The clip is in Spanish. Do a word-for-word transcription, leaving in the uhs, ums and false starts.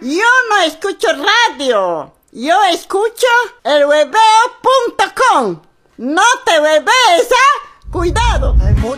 Yo no escucho radio. Yo escucho el hueveo punto com. No te huevees, ¿ah? Cuidado.